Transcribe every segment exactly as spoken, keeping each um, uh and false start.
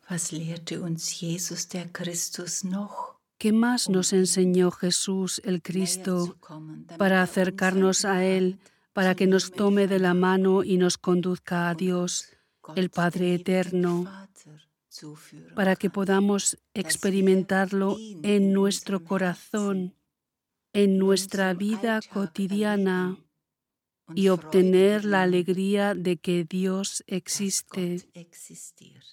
Was lehrte uns Jesus der Christus noch, ¿Qué más nos enseñó Jesús el näher Cristo zu kommen, damit para er uns an acercarnos die a Él, Hand para zu que nos nehmen tome de la vermag mano y nos conduzca a und Dios, uns Gott, el den Padre ewigen eterno, Vater, zuführen para que kann, podamos dass wir experimentarlo ihn en in nuestro unserem corazón, Herzen, en in nuestra unserem vida Alltag cotidiana erleben und y Freude obtener la gewinnen, alegría de que Dios dass existe. Gott existiert.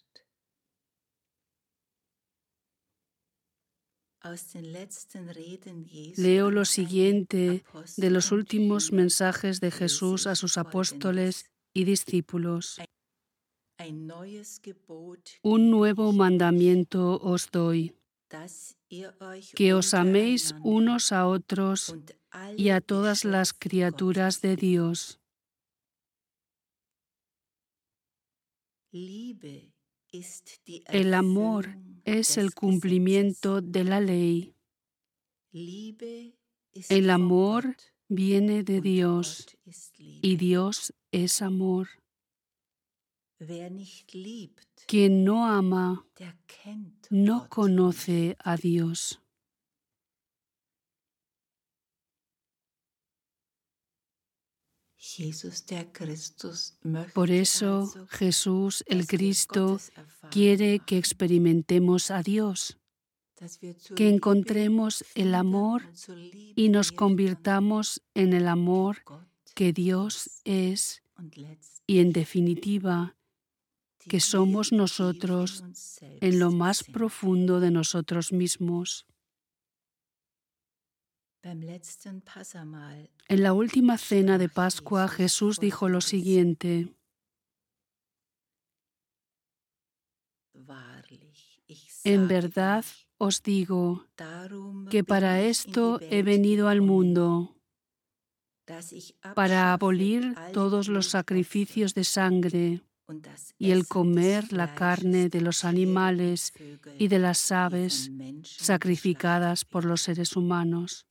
Aus den letzten Reden Jesu Leo an lo seine siguiente de Apostel los und últimos Schüler, mensajes de lese Jesús a ich sus Folgendes. apóstoles y discípulos. Ein neues Gebot Un gebe nuevo ich euch, mandamiento os doy, dass ihr euch que os améis untereinander unos a otros und y a alle todas las Geschöpfe criaturas de Gottes Dios. Liebe ist die El amor Erfüllung es el des Gesetzes. cumplimiento de la ley. Liebe ist El von amor Gott viene de und Dios Gott ist y Liebe. Dios es amor. Wer nicht liebt, Quien no ama der kennt no Gott conoce nicht. a Dios. Jesus der Christus möchte Por eso also, Jesús el dass wir Cristo Gottes Erfahrung quiere que machen, experimentemos a Dios, dass wir zur que Liebe encontremos el finden amor und zur Liebe y nos werden, convirtamos en el die amor Gott que Dios ist es und letztlich y en definitiva die que wir somos tief nosotros in uns selbst en lo más sind. profundo de nosotros mismos. Beim letzten Passamahl En la última cena de sprach Pascua Jesus Jesús dijo lo Folgendes: siguiente: Wahrlich, ich En sage verdad euch, os digo darum que bin para ich in esto die he Welt venido al gekommen, mundo, dass ich para abschaffe abolir alle todos los Blutopfer sacrificios de sangre und das y el Essen des comer la Fleisches carne de der los Tiere und animales Vögel, y de las die aves von Menschen sacrificadas geschlachtet por los werden. seres humanos.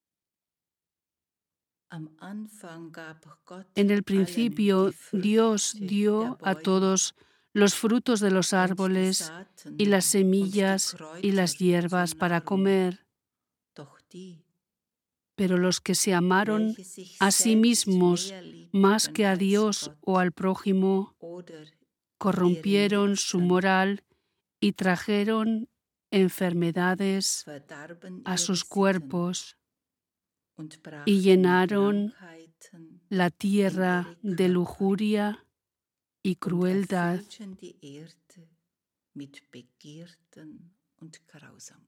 Am Anfang gab Gott En el allen principio die Früchte Dios der dio a Bäume todos los frutos de los und die árboles Saaten y las und die semillas y las Kräuter hierbas zur para Nahrung. comer, Doch die, pero los que se amaron welche sich a sí selbst mismos mehr liebten más que a als Dios Gott o al prójimo, oder corrompieron ihren su Nächsten, moral y trajeron enfermedades verdarben a ihre sus Sitten cuerpos und y brachten llenaron Krankheiten la in tierra ihre de Körper lujuria y und crueldad. erfüllten die Erde mit Begierden und Grausamkeit.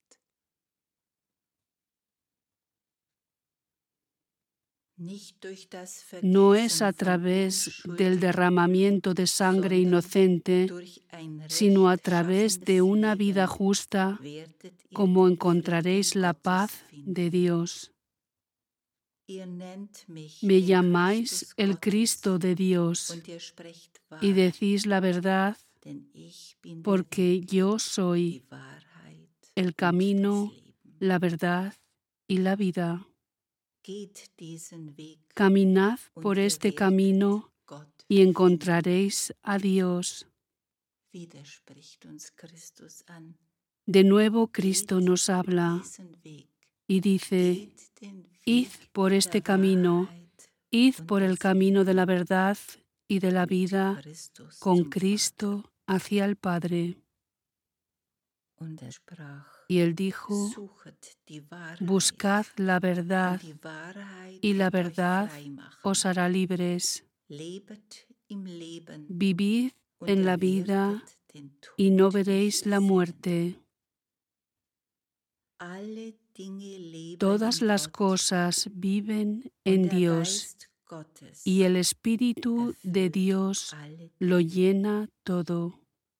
Nicht durch das No es a Vergießen von través del unschuldigem derramamiento de Blut, sangre sondern inocente, durch ein sino a través de rechtschaffendes una vida Leben justa, werdet ihr como den encontraréis Frieden la Gottes paz finden. de Dios. Ihr nennt mich Me den llamáis Christus el Gottes Cristo de Dios und ihr sprecht y wahr, decís la verdad, denn ich bin der porque Weg, yo soy die Wahrheit el und camino, das Leben. la verdad y la vida. Geht diesen Weg Caminad und por ihr este werdet camino Gott y finden. encontraréis a Dios. Wieder spricht uns Christus an. De nuevo Cristo Geht nos habla diesen Weg, y dice: geht den Id Weg por este der camino, Wahrheit id und por el des camino de la Lebens verdad y de la mit vida Christus con zum Vater. Cristo hacia el Padre. Und er sprach: Y él dijo: Suchet die Wahrheit, Buscad la verdad, und die Wahrheit y la wird euch verdad frei machen. os hará libres. Lebet im Leben Vivid und en la ihr vida werdet den Tod y no nicht veréis la sehen. muerte. Alle Dinge leben Todas in las Gott, cosas viven und en der Dios, Geist Gottes y el Espíritu de erfüllt Dios alle lo Dinge. llena todo.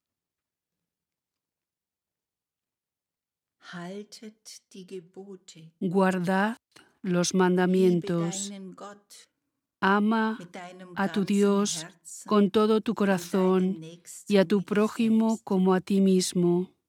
Haltet die Gebote, Guardad los liebe mandamientos. deinen Gott Ama mit deinem a tu ganzen Dios Herzen con todo tu und deinen corazón y Nächsten a tu wie dich prójimo selbst. como a ti mismo.